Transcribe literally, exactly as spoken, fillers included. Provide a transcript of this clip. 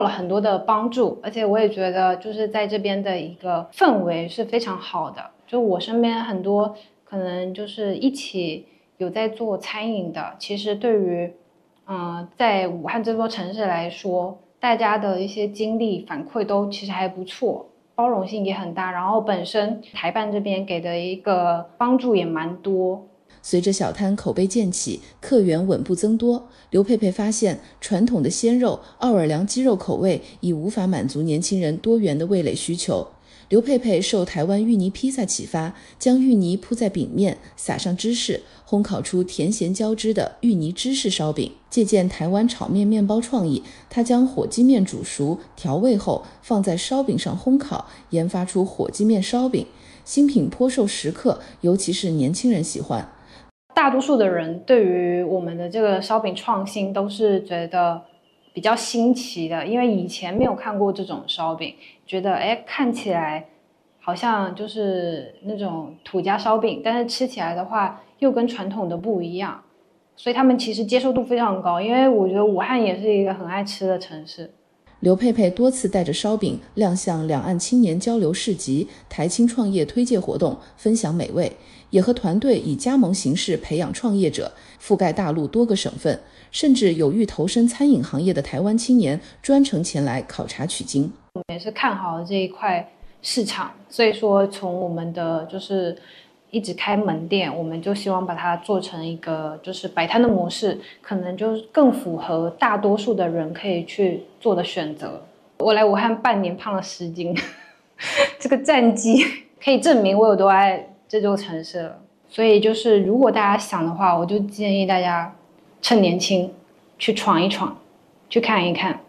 了很多的帮助，而且我也觉得就是在这边的一个氛围是非常好的。就我身边很多可能就是一起有在做餐饮的，其实对于嗯、呃，在武汉这座城市来说，大家的一些经历反馈都其实还不错，包容性也很大，然后本身台办这边给的一个帮助也蛮多。 随着小摊口碑渐起，客源稳步增多，刘佩佩发现传统的鲜肉、奥尔良鸡肉口味已无法满足年轻人多元的味蕾需求。刘佩佩受台湾芋泥披萨启发，将芋泥铺在饼面，撒上芝士，烘烤出甜咸交织的芋泥芝士烧饼。借鉴台湾炒面面包创意，他将火鸡面煮熟调味后放在烧饼上烘烤，研发出火鸡面烧饼。新品颇受食客，尤其是年轻人喜欢。 大多数的人对于我们的这个烧饼创新都是觉得比较新奇的，因为以前没有看过这种烧饼，觉得哎看起来好像就是那种土家烧饼，但是吃起来的话又跟传统的不一样，所以他们其实接受度非常高，因为我觉得武汉也是一个很爱吃的城市。 刘佩佩多次带着烧饼亮相两岸青年交流市集、台青创业推介活动，分享美味，也和团队以加盟形式培养创业者，覆盖大陆多个省份，甚至有意投身餐饮行业的台湾青年专程前来考察取经。 我们也是看好了这一块市场，所以说从我们的就是一直开门店，我们就希望把它做成一个就是摆摊的模式，可能就更符合大多数的人可以去做的选择。我来武汉半年胖了十斤，这个战绩可以证明我有多爱这座城市了。所以就是如果大家想的话，我就建议大家趁年轻去闯一闯，去看一看。